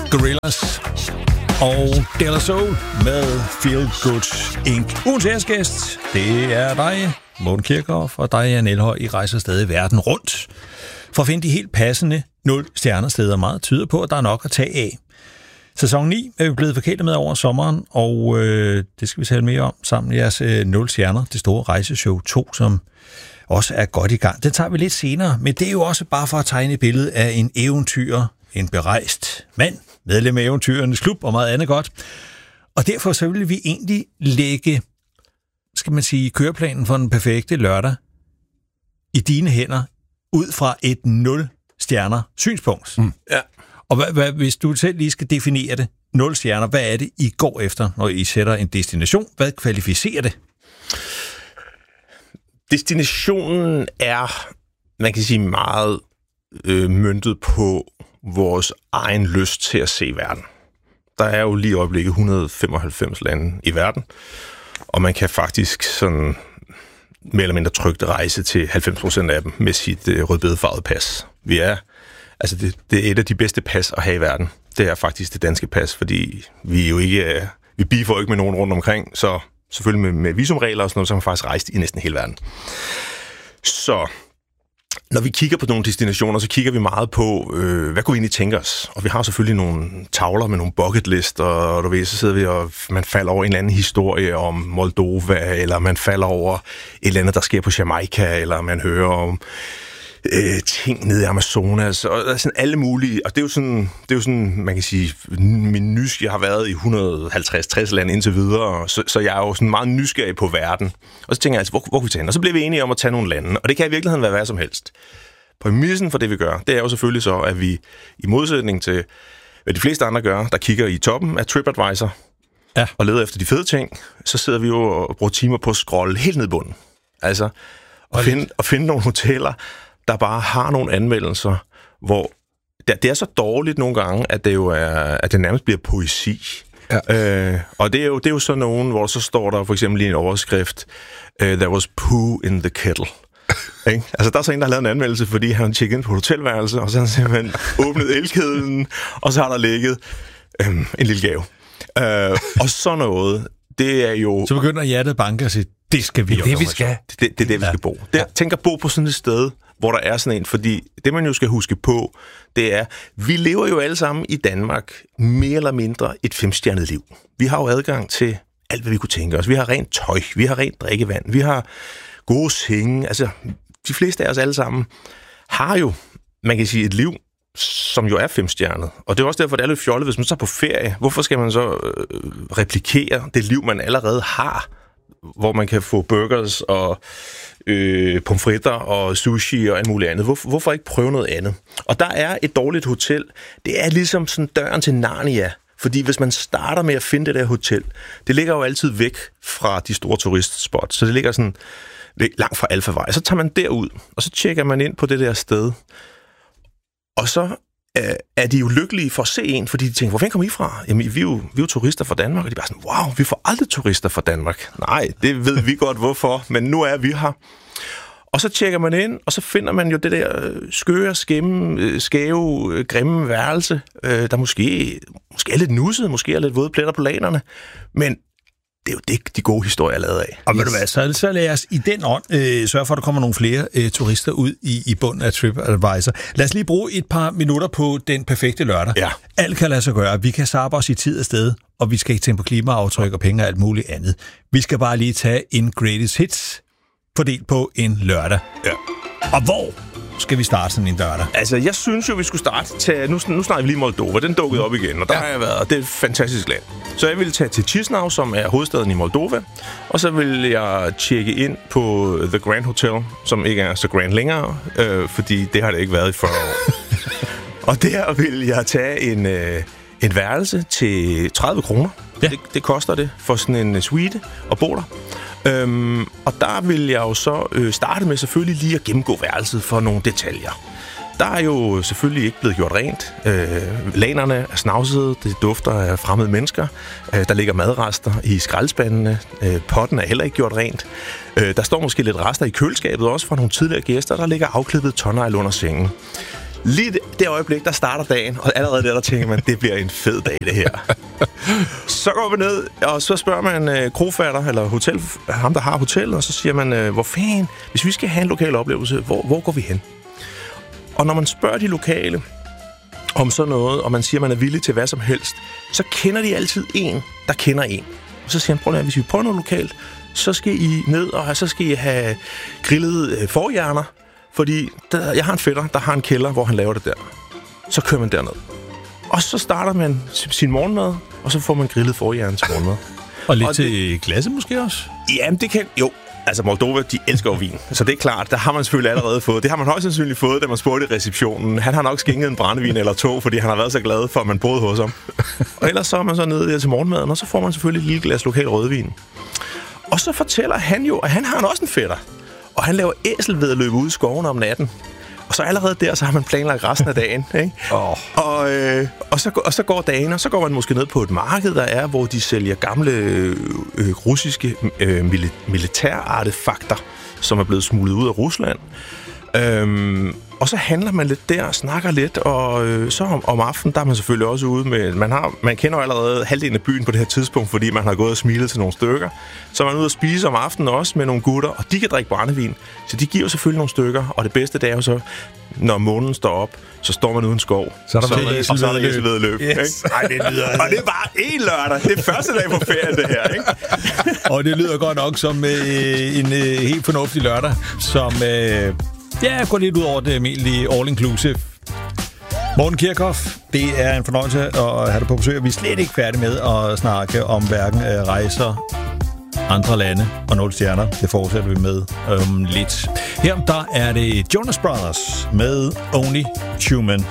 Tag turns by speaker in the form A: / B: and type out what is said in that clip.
A: Gorillaz og De La Soul med Feel Good Inc. Ugens æresgæst, det er dig, Morten Kirchhoff, og dig, Jan Elhøj. I rejser stadig verden rundt for at finde de helt passende 0 stjernesteder. Meget tyder på, at der er nok at tage af. Sæson 9 er vi blevet forkælet med over sommeren, og det skal vi tale mere om sammen med jeres 0 stjerner, det store rejseshow 2, som også er godt i gang. Det tager vi lidt senere, men det er jo også bare for at tegne et billede af en eventyrer, en berejst mand, medlem af Eventyrernes Klub og meget andet godt. Og derfor så vil vi egentlig lægge, skal man sige, køreplanen for den perfekte lørdag i dine hænder, ud fra et 0 stjerner synspunkt.
B: Ja.
A: Og hvis du selv lige skal definere det, 0 stjerner, hvad er det, I går efter, når I sætter en destination? Hvad kvalificerer det?
B: Destinationen er, man kan sige, meget møntet på vores egen lyst til at se verden. Der er jo lige i øjeblikket 195 lande i verden, og man kan faktisk sådan mere eller mindre trygt rejse til 90% af dem med sit rødbedefarvede pas. Det er et af de bedste pas at have i verden. Det er faktisk det danske pas, fordi vi beefer ikke med nogen rundt omkring, så selvfølgelig med visumregler og sådan noget, så har man faktisk rejst i næsten hele verden. Så når vi kigger på nogle destinationer, så kigger vi meget på, hvad kunne vi egentlig tænke os? Og vi har selvfølgelig nogle tavler med nogle bucket list, og du ved, så sidder vi og man falder over en eller anden historie om Moldova, eller man falder over et eller andet, der sker på Jamaica, eller man hører om ting nede i Amazonas, og sådan alle mulige, og det er jo sådan, man kan sige, min jeg har været i 150-60 lande indtil videre, så jeg er jo sådan meget nysgerrig på verden. Og så tænker jeg altså, hvor kan vi tage hen? Og så bliver vi enige om at tage nogle lande, og det kan i virkeligheden være hvad som helst. Præmissen for det, vi gør, det er jo selvfølgelig så, at vi i modsætning til, hvad de fleste andre gør, der kigger i toppen af TripAdvisor, og leder efter de fede ting, så sidder vi jo og bruger timer på at scrolle helt ned i bunden. Altså, at finde nogle hoteller, der bare har nogle anmeldelser, hvor det er så dårligt nogle gange, at det jo at det nærmest bliver poesi. Ja. Og det er jo så nogen, hvor så står der for eksempel i en overskrift, there was poo in the kettle. Ikke? Altså der er så en, der har lavet en anmeldelse, fordi han tjekkede ind på hotelværelse, og så har han simpelthen åbnet elkedlen, og så har der ligget en lille gave. Og sådan noget, det er jo...
A: Så begynder hjertet banke og sige, det skal vi
B: det, vi skal. Det er det, vi skal bo. Tænk at bo på sådan et sted, hvor der er sådan en, fordi det, man jo skal huske på, det er, vi lever jo alle sammen i Danmark mere eller mindre et 5-stjernet liv. Vi har jo adgang til alt, hvad vi kunne tænke os. Vi har rent tøj, vi har rent drikkevand, vi har gode senge. Altså, de fleste af os alle sammen har jo, man kan sige, et liv, som jo er 5-stjernet. Og det er også derfor, det er lidt fjollet, hvis man så er på ferie. Hvorfor skal man så replikere det liv, man allerede har, hvor man kan få burgers og pomfritter og sushi og alt muligt andet. Hvorfor ikke prøve noget andet? Og der er et dårligt hotel. Det er ligesom sådan døren til Narnia. Fordi hvis man starter med at finde det der hotel, det ligger jo altid væk fra de store turistspots. Så det ligger sådan langt fra Alfavej. Så tager man derud, og så tjekker man ind på det der sted. Og så er de jo lykkelige for at se en, fordi de tænker, hvor kommer I fra? Jamen, vi er jo turister fra Danmark, og de er bare sådan, wow, vi får aldrig turister fra Danmark. Nej, det ved vi godt hvorfor, men nu er vi her. Og så tjekker man ind, og så finder man jo det der skøre, skæve, grimme værelse, der måske er lidt nusset, måske er lidt våde pletter på lanerne, men det er jo det, de gode historier er lavet af.
A: Og ved du hvad, så lad os i den ånd sørge for, at der kommer nogle flere turister ud i bunden af TripAdvisor. Lad os lige bruge et par minutter på den perfekte lørdag.
B: Ja.
A: Alt kan lade sig gøre. Vi kan zappe os i tid og sted, og vi skal ikke tænke på klimaaftryk og penge og alt muligt andet. Vi skal bare lige tage en greatest hits fordelt på en lørdag.
B: Ja.
A: Og hvor skal vi starte sådan en lørdag?
B: Altså, jeg synes jo, vi skulle starte til... Nu snakker vi lige Moldova. Den dukkede op igen, og der har jeg været, og det er et fantastisk land. Så jeg vil tage til Chisinau, som er hovedstaden i Moldova, og så vil jeg tjekke ind på The Grand Hotel, som ikke er så grand længere, fordi det har det ikke været i 40 år. Og der vil jeg tage en værelse til 30 kroner. Ja. Det koster det for sådan en suite og bo der. Og der vil jeg jo så starte med selvfølgelig lige at gennemgå værelset for nogle detaljer. Der er jo selvfølgelig ikke blevet gjort rent. Lanerne er snavsede, det dufter af fremmede mennesker. Der ligger madrester i skraldespandene. Potten er heller ikke gjort rent. Der står måske lidt rester i køleskabet også fra nogle tidligere gæster. Der ligger afklippet tonnejl under sengen. lige det øjeblik, der starter dagen, og allerede der tænker man, det bliver en fed dag, det her. Så går vi ned, og så spørger man krofatter, eller ham, der har hotellet, og så siger man, hvor fanden, hvis vi skal have en lokal oplevelse, hvor går vi hen? Og når man spørger de lokale om sådan noget, og man siger, man er villig til hvad som helst, så kender de altid en, der kender en. Og så siger han, prøv at hvis vi prøver noget lokalt, så skal I ned, og så skal I have grillet forhjerner, fordi jeg har en fætter, der har en kælder, hvor han laver det der. Så kører man derned. Og så starter man sin morgenmad, og så får man grillet forhjerner til morgenmad.
A: Og lidt til glasset måske også?
B: Jamen, det kan... Jo, altså Moldova, de elsker jo vin. Så det er klart, der har man selvfølgelig allerede fået. Det har man højst sandsynligt fået, da man spurgte i receptionen. Han har nok skænket en brændevin eller to, fordi han har været så glad for, at man boede hos ham. Og ellers så er man så nede til morgenmaden, og så får man selvfølgelig et lille glas lokal rødvin. Og så fortæller han jo, at han har også en fætter. Og han laver æselvedløb ude i skoven om natten. Og så allerede der, så har man planlagt resten af dagen. Ikke? Og så går dagen, og så går man måske ned på et marked, der er, hvor de sælger gamle russiske militærartefakter, som er blevet smuglet ud af Rusland. Og så handler man lidt der, snakker lidt, og så om aftenen, der er man selvfølgelig også ude med... Man kender jo allerede halvdelen af byen på det her tidspunkt, fordi man har gået og smilet til nogle stykker. Så er man ude og spise om aftenen også med nogle gutter, og de kan drikke brændevin. Så de giver selvfølgelig nogle stykker, og det bedste, det er jo så, når månen står op, så står man uden skov.
A: Så er der
B: æselvedløb.
A: Yes.
B: Og det er bare en lørdag. Det er første dag på ferien, det her, ikke?
A: Og det lyder godt nok som en helt fornuftig lørdag, som... går lidt ud over det almindelige all-inclusive. Morten Kirchhoff, det er en fornøjelse at have dig på besøg. Vi er slet ikke færdige med at snakke om hverken rejser, andre lande og 0 stjerner. Det fortsætter vi med lidt. Her der er det Jonas Brothers med Only Human.